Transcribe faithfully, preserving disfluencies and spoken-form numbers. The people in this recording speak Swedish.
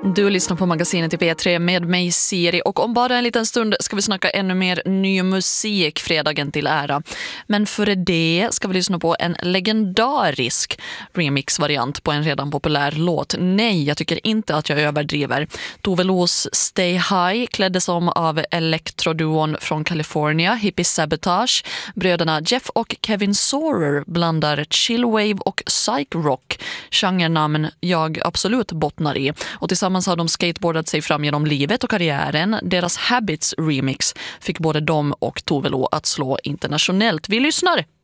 Du lyssnar på magasinet i P tre med mig Siri, och om bara en liten stund ska vi snacka ännu mer ny musik fredagen till ära. Men före det ska vi lyssna på en legendarisk remix-variant på en redan populär låt. Nej, jag tycker inte att jag överdriver. Tove Los Stay High kläddes om av elektroduon från California, Hippie Sabotage. Bröderna Jeff och Kevin Sorer blandar chillwave och psych rock, genrenamn jag absolut bottnar i. Och tillsammans har de skateboardat sig fram genom livet och karriären. Deras Habits remix fick både dem och Tove Lo att slå internationellt. Vi lyssnar!